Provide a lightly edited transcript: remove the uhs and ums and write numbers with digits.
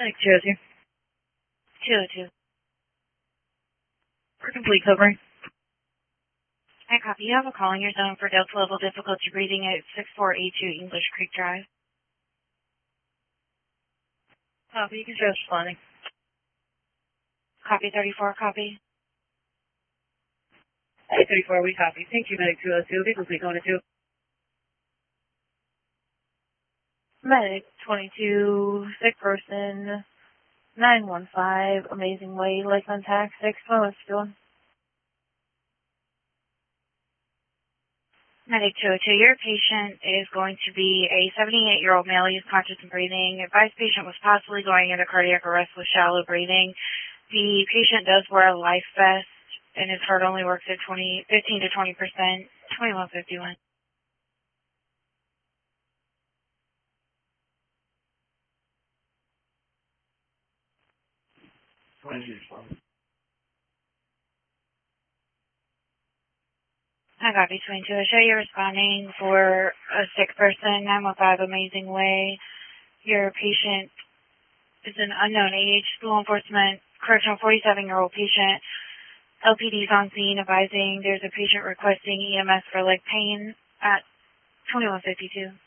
Medic 202. 202. For complete covering. I copy. You have a call in your zone for Delta level difficulty breathing at 6482 English Creek Drive. Copy. You can show us responding. Copy 34, copy. Hey, 34, we copy. Thank you, Medic 202. Be complete going to 2. Medic 22, sick person, 915, Amazing Way, Lake Contact, 6, what's doing? Medic 202, your patient is going to be a 78-year-old male. He's conscious and breathing. Advised patient was possibly going into cardiac arrest with shallow breathing. The patient does wear a life vest, and his heart only works at 15 to 20%, 2151. I got between two. I show you responding for a sick person, 915 Amazing Way. Your patient is an unknown age, law enforcement, correctional 47-year-old patient. LPD's on scene advising there's a patient requesting EMS for leg pain at 2152.